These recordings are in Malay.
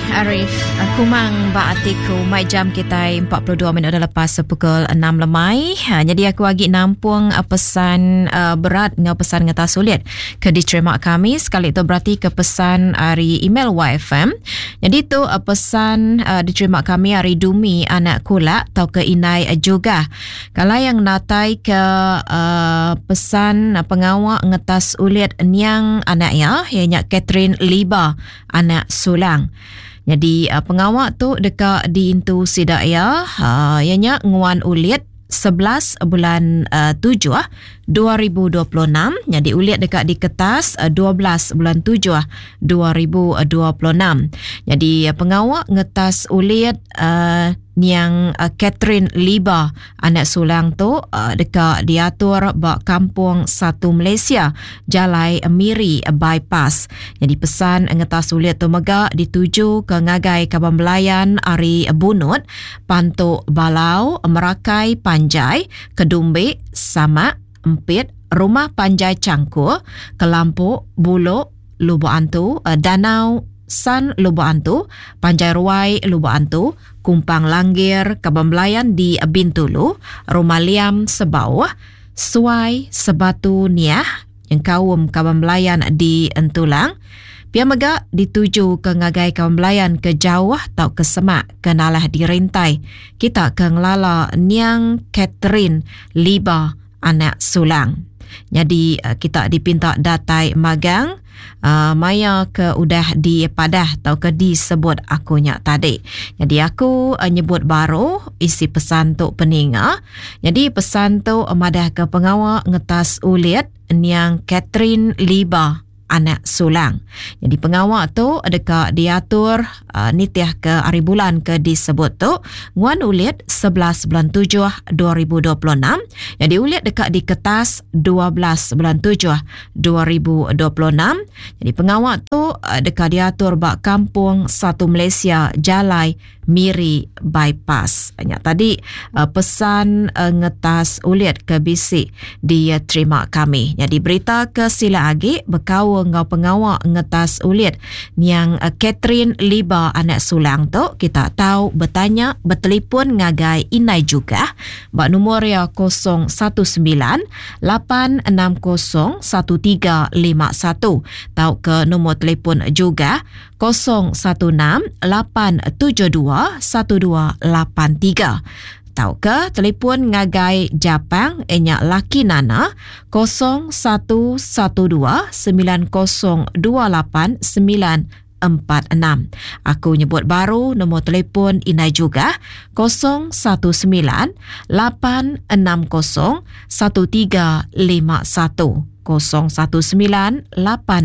Arif, kumang baatiku mai jam kita 42 minit dah lepas pukul 6 lemai. Jadi aku bagi nampung pesan berat dengan pesan ngata sulit ke diterima kami. Sekali itu berarti ke pesan dari email YFM. Jadi tu pesan diterima kami hari Dumi anak kulak atau ke Inai juga. Kalau yang natai ke pesan pengawak ngetas ulit niang anak ya, ianya Catherine Liba anak Sulang. Jadi pengawak tu dekat di Intu Sidaya, ianya nguan ulit 11 bulan 7 2026. Jadi ulit dekat di kertas 12 bulan 7 2026. Jadi pengawak ngetas ulit yang Catherine Liba anak Sulang tu dekat diatur bak kampung satu Malaysia Jalai Miri bypass. Jadi pesan ngetas ulit tu megak dituju ke ngagai Kaban Belayan Ari Bunut, Pantuk Balau, Merakai Panjai, Kedumbe, Samak, Empit, Rumah Panjai Cangkur, Kelampuk, Buluk, Lubuk Antu, Danau San Lubuk Antu, Panjai Ruai Lubuk Antu, Kumpang Langgir Kaban Belayan di Bintulu, Rumah Liam Sebau, Suai Sebatu Niah yang Kaum Kaban Belayan di Entulang. Pia megak dituju ke ngagai Kaban Belayan ke jauh atau ke Semak ke nalah dirintai. Kita ke ngelala niang Catherine Liba anak Sulang. Jadi kita dipinta datai magang maya ke udah di padah atau ke disebut akunya tadi. Jadi aku nyebut baru isi pesan tu peninga. Jadi pesan tu madah ke pengawak ngetas ulit yang Catherine Liba anak Sulang. Jadi pengawak tu dekat diatur nitiah ke hari bulan ke disebut tu nguan ulit 11 bulan 7 2026. Jadi ulit dekat di kertas 12 bulan 7 2026. Jadi pengawak tu dekat diatur bak kampung satu Malaysia Jalai Miri bypass. Hanya tadi pesan ngetas ulit ke bisik dia terima kami. Jadi berita ke sila agi berkawa ngau pengawak ngetas ulit yang Catherine Liba anak Sulang tu kita tahu bertanya bertelefon ngagai Inai juga bak nombor ya 019 860 1351 tahu ke nombor telefon juga 016 872 1283. Tahu ke telefon ngagai Japang enya Laki Nana 0112 9028 946. Aku nyebut baru nombor telefon Inai juga 019 860 1351 019-860-1351.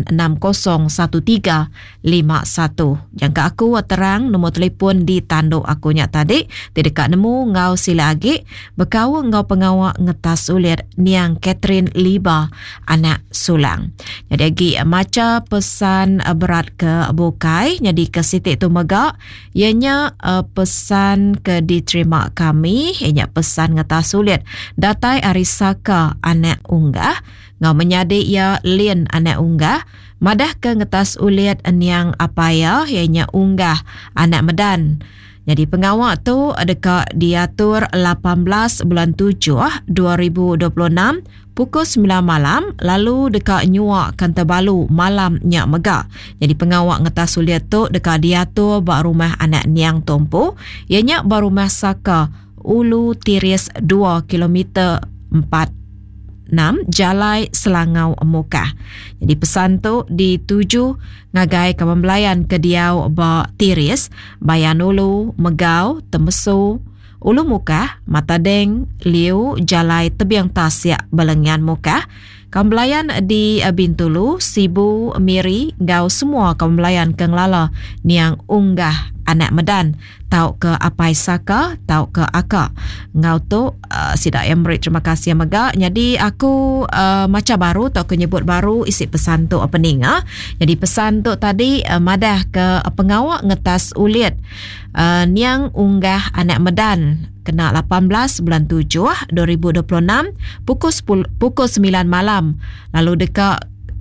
Jangka aku terang nombor telefon di tanduk akunya tadi. Di dekat nemu ngau sila agi berkawa ngau pengawak ngetas ulit niang Catherine Liba anak Sulang. Jadi agi maca pesan berat ke bukai. Jadi ke sitik tu megak ianya pesan ke diterima kami. Ianya pesan ngetas ulit datai Arisaka anak unggah ngau menyadik ya Lin anak unggah madah ke ngetas ulit yang apaya ianya unggah anak Medan. Jadi pengawak tu dekat diatur 18 bulan 7 2026 pukul 9 malam lalu dekat Nyuak Kantabalu malam nyak megak. Jadi pengawak ngetas ulit tu dekat diatur bak rumah anak Niang Tompo ianya bak rumah Saka Ulu Tiris 2 kilometer 4 6 Jalai Selangau Mokah. Jadi pesan tu dituju ngagai Kaban Belayan ke Diau ba Tiris, Bayanulu, Megau, Temesu, Ulu Mokah, Matadeng, Liu, Jalai Tebiang Tasyak Balengian Mokah. Kawan Belayan di Bintulu, Sibu, Miri, Gau semua kawan Belayan ke ngelala niang unggah anak Medan. Tahu ke Apai Saka, tahu ke Aka. Ngau tu sidak yang beri terima kasih yang megak. Jadi aku macam baru, tahu ke nyebut baru isi pesan tu peninga. Jadi pesan tu tadi madah ke pengawak ngetas ulit niang unggah anak Medan. Kena 18 bulan 7 2026 pukul 9 malam. Lalu dekat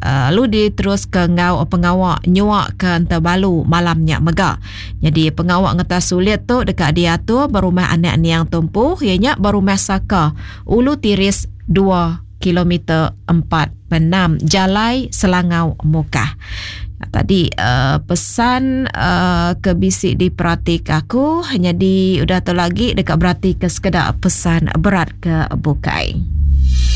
lu diterus ke ngau pengawak nyuak ke Antabalu malamnya megah. Jadi pengawak ngetas sulit tu dekat diatur berumah anak niang tumpuh ianya berumah saka ulu tiris 2 kilometer 4 Jalai Selangau Mukah. Tadi pesan ke bisik di Pratik aku hanya di udah tu lagi dekat berarti ke sekedar pesan berat ke bukai.